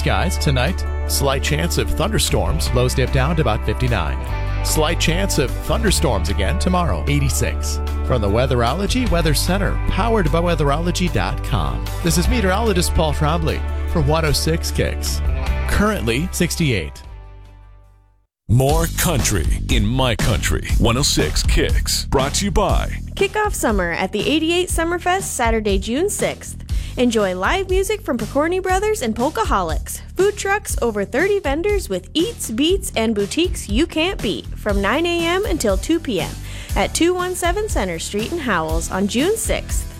skies tonight. Slight chance of thunderstorms. Lows dip down to about 59. Slight chance of thunderstorms again tomorrow, 86. From the Weatherology Weather Center, powered by weatherology.com. This is meteorologist Paul Trombley for 106 Kicks. Currently 68. More country in my country. 106 Kicks. Brought to you by Kick off summer at the 88 Summerfest Saturday, June 6th. Enjoy live music from Pokorny Brothers and Polkaholics. Food trucks, over 30 vendors with eats, beats, and boutiques you can't beat from 9 a.m. until 2 p.m. at 217 Center Street in Howells on June 6th.